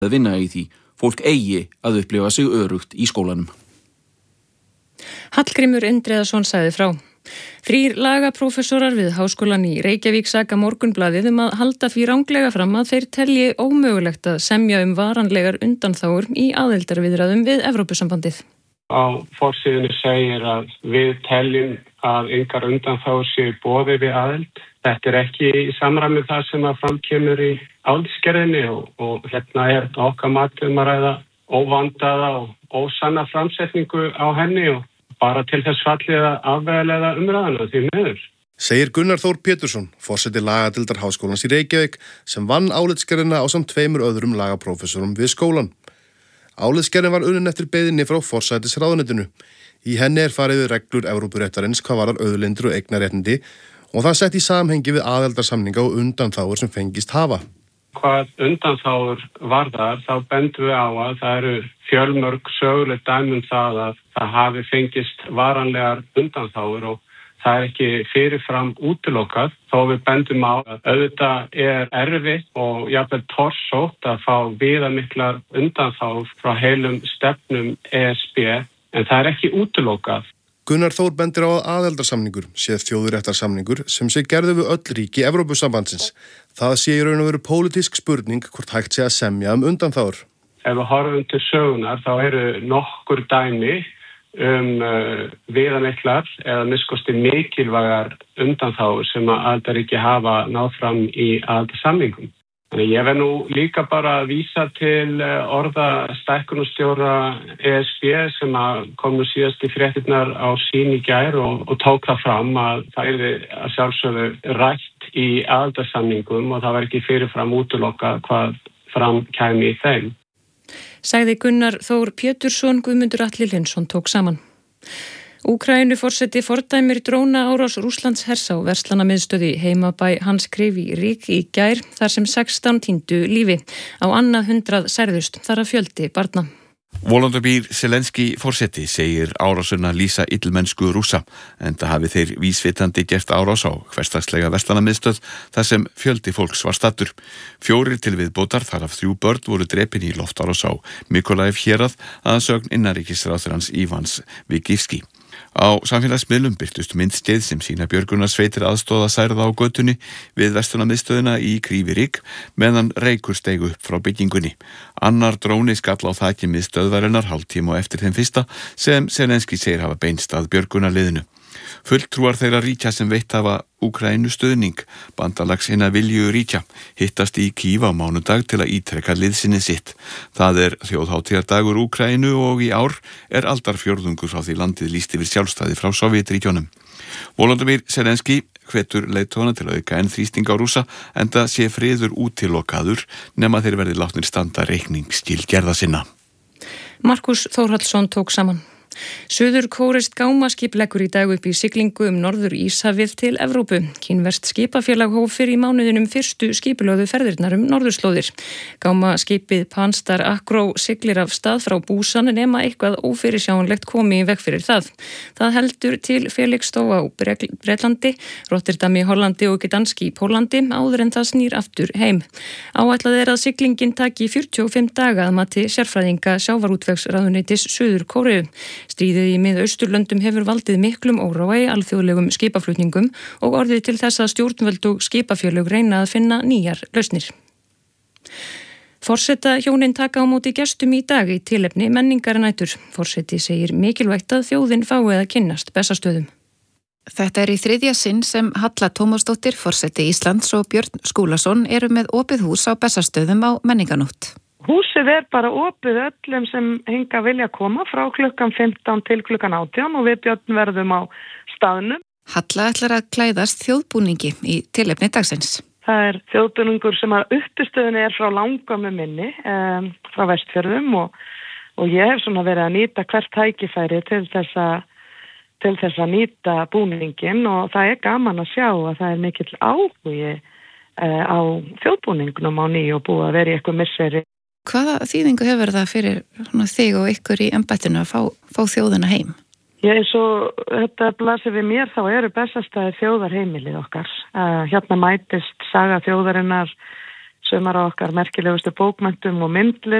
að vinna í því. Fólk eigi að upplifa sig öruggt í skólanum. Hallgrímur Indriðason sagði frá. 3 lagaprófessorar við Háskólann í Reykjavík saka Morgunblaðið að halda því ranglega fram að þeir telji ómögulegt að semja varanlegar undanþágur í aðildarviðræðum við Evrópusambandið. Á forsíðunni segir að við teljum að engar undanþágur séu í boði við aðild. Þetta ekki í samræmi það sem að framkemur í álitsgerðinni og hérna okkar mati að ræða óvandaða og ósanna framsetningu á henni og bara til þess fallið að afvegaleiða umræðuna því miður. Segir Gunnar Þór Pétursson, forseti lagadeildar Háskólans í Reykjavík, sem vann álitsgerðina ásamt 2 öðrum lagaprófessorum við skólann. Álitsgerðin var unnin eftir beiðinni frá forsætisráðuneytinu. Í henni farið við reglur Evrópuréttarins hvað varðar auðlindir og eignarréttindi og það sett í samhengi við aðildarsamninga og undanþágur sem fengist hafa. Hvað undanþágur varðar, þá bendum við á að það eru fjölmörg söguleg dæmi það að það hafi fengist varanlegar undanþágur og það ekki fyrirfram útilokað. Þó við bendum á að auðvitað erfitt og jafnvel torsótt að fá viðamiklar undanþágur frá heilum stefnum ESB, en það ekki útilokað. Gunnar Þór bendir á að aðildarsamningur sé þjóðréttarsamningur sem sé gerður við öll ríki Evrópusambandsins. Það sé í raun og veru pólitísk spurning hvort hægt sé að semja undanþágur. Ef við horfum til sögunar þá eru nokkur dæmi viðamiklar eða minnskosti mikilvægar undanþágur sem að aðildarríki hafa náð fram í aðildarsamningum. Þannig ég verð nú líka bara að vísa til orða stækkunarstjóra ESB sem kom nú síðast í fréttirnar á sín í gær og tók það fram að það yrði að sjálfsögðu rætt í aðildarsamningum og það var ekki fyrirfram útilokað hvað fram kæmi í þeim. Sagði Gunnar Þór Pétursson, Guðmundur Atli Lindsson tók saman. Úkraínuforseti fordæmir drónaárás Rússlands hers á verslunarmiðstöð í heimabæ Hans Kryvyi-Rih í gær þar sem 16 týndu lífi. Á annað 100 særðust, þar að fjöldi barna. Volodymyr Zelenský forseti segir árásuna lýsa illmennsku Rússa, enda hafi þeir vísvitandi gert árás á hversdagslega verslunarmiðstöð þar sem fjöldi fólks var staddur. 4 til viðbótar, þar af 3 börn voru drepin í loftárás á Mykolaiv hérað að sögn innanríkisráðherrans Ivans Vigivski. Á samfélagsmiðlum birtust myndskeið sem sýna björgunarsveitir aðstoða særða á götunni við verslunarmiðstöðina í Kryvyi-Rih meðan reykur steig upp frá byggingunni. Annar dróni skall á þaki miðstöðvarinnar hálftíma á eftir þeim fyrsta sem Zelenský segir hafa beinst að björgunarliðinu. Fulltrúar þeirra ríkja sem veitt hafa Úkraínu stuðning, bandalags hinna vilju ríkja, hittast í Kív á mánudag til að ítreka liðsinni sitt. Það þjóðhátíðardagur Úkraínu og í ár aldarfjórðungur frá því landið lýst yfir sjálfstæði frá Sovétríkjunum. Volodymyr Zelenský hvetur leiðtogana til að auka enn þrýsting á Rússa enda sé friður útilokaður nema þeir verði látnir standa reikningsskil gerða sinna. Markus Þórhallsson tók saman. Suður-kóreskt gámaskip leggur í dag upp í siglingu Norður Íshafið til Evrópu. Kínverskt skipafélag hóf fyrr í mánuðinum fyrstu skipulögðu ferðirnar norðurslóðir. Gámaskipið Panstar Acro siglir af stað frá Busan nema eitthvað ófyrirsjáanlegt komi í veg fyrir það. Það heldur til Felixstow á Bretlandi, Rotterdam í Hollandi og Gdansk í Pólandi áður en það snýr aftur heim. Áætlað að siglingin taki 45 daga að mati sérfræðinga sjávarútvegsráðuneytis Suður-Kóreu. Stríðið í Mið-Austurlöndum hefur valdið miklum óróa í alþjóðlegum skipaflutningum og orðið til þess að stjórnvöld og skipafélög reyna að finna nýjar lausnir. Forsetahjónin taka á móti gestum í dag í tilefni menningarnætur. Forseti segir mikilvægt að þjóðin fái að kynnast Bessastöðum. Þetta í 3. sinn sem Halla Tómasdóttir, forseti Íslands og Björn Skúlason eru með opið hús á Bessastöðum á menningarnótt. Húsið bara opið öllum sem hinga vilja koma frá klukkan 15 til klukkan 18 og við Björn verðum á staðnum. Halla ætlar að klæðast þjóðbúningi í tilefni dagsins. Það þjóðbúningur sem að uppistöðunni frá langammu minni, frá Vestfjörðum og ég hef svona verið að nýta hvert tækifæri til þess að nýta búningin og það gaman að sjá að það mikill áhugi á þjóðbúningnum á ný og búið að vera í eitthvað misseri. Hvaða þýðingu hefur það fyrir þig og ykkur í embættinu að fá þjóðina heim? Eins og þetta blasir við mér þá eru Bessastaðir þjóðarheimilið okkar. Hérna mætist saga þjóðarinnar sumar á okkar merkilegustu bókmenntum og myndlist